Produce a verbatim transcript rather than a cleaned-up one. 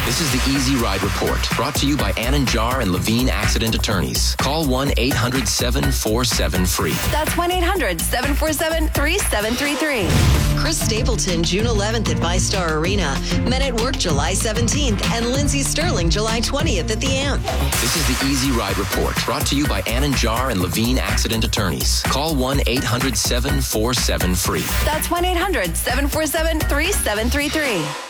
This is the Easy Ride Report, brought to you by Ann Jar and Levine Accident Attorneys. Call one eight hundred seven four seven free. That's one eight hundred seven four seven three seven three three. Chris Stapleton, June eleventh at ViStar Arena. Men at Work, July seventeenth. And Lindsey Sterling, July twentieth at the Amp. This is the Easy Ride Report, brought to you by Ann Jar and Levine Accident Attorneys. Call one eight hundred seven four seven free. That's one eight hundred seven four seven three seven three three.